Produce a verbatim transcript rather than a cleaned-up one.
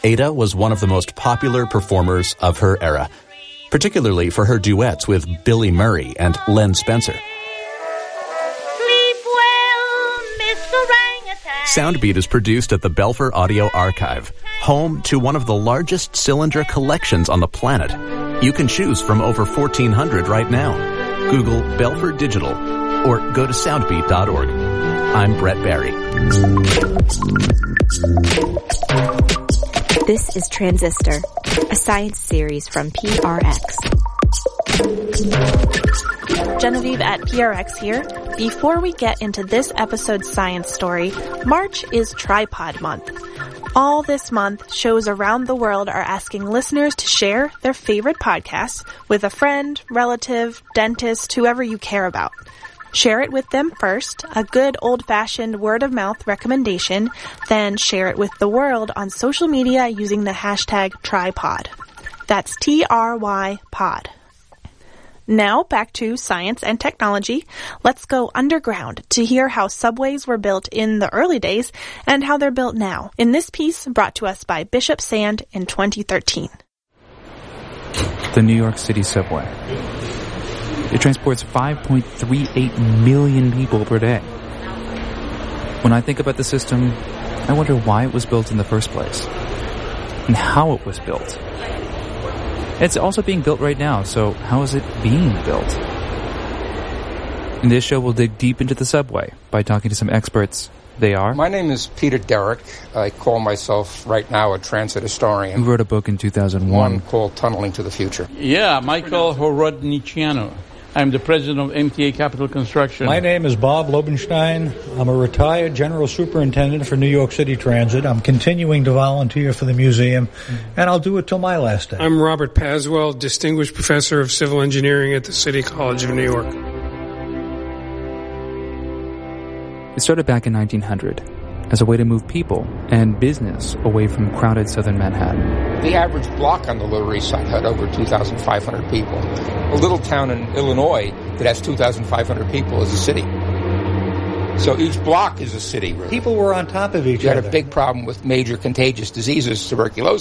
Ada was one of the most popular performers of her era, particularly for her duets with Billy Murray and Len Spencer. Sleep well, Miss Orangutan. Soundbeat is produced at the Belfer Audio Archive, home to one of the largest cylinder collections on the planet. You can choose from over fourteen hundred right now. Google Belfer Digital or go to soundbeat dot org. I'm Brett Barry. This is Transistor, a science series from P R X. Genevieve at P R X here. Before we get into this episode's science story, March is Tripod Month. All this month, shows around the world are asking listeners to share their favorite podcasts with a friend, relative, dentist, whoever you care about. Share it with them first, a good old-fashioned word-of-mouth recommendation, then share it with the world on social media using the hashtag Tripod. That's T R Y pod. Now, back to science and technology. Let's go underground to hear how subways were built in the early days and how they're built now. In this piece brought to us by Bishop Sand in twenty thirteen. The New York City subway. It transports five point three eight million people per day. When I think about the system, I wonder why it was built in the first place and how it was built. It's also being built right now, so how is it being built? In this show, we'll dig deep into the subway by talking to some experts. They are... My name is Peter Derrick. I call myself right now a transit historian. Who wrote a book in two thousand one. One called Tunneling to the Future. Yeah, Michael Horodniciano. I'm the president of M T A Capital Construction. My name is Bob Lobenstein. I'm a retired general superintendent for New York City Transit. I'm continuing to volunteer for the museum, and I'll do it till my last day. I'm Robert Paswell, distinguished professor of civil engineering at the City College of New York. It started back in nineteen hundred as a way to move people and business away from crowded southern Manhattan. The average block on the Lower East Side had over two thousand five hundred people. A little town in Illinois that has two thousand five hundred people is a city. So each block is a city, really. People were on top of each you other. You had a big problem with major contagious diseases, tuberculosis.